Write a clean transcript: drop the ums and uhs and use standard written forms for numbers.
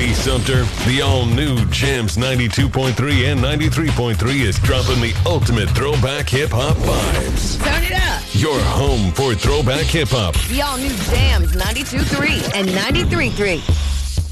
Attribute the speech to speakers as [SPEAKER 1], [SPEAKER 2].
[SPEAKER 1] Hey, Sumter, the all-new Jams 92.3 and 93.3 is dropping the ultimate throwback hip-hop vibes.
[SPEAKER 2] Turn it up.
[SPEAKER 1] Your home for throwback hip-hop.
[SPEAKER 2] The all-new Jams 92.3 and 93.3.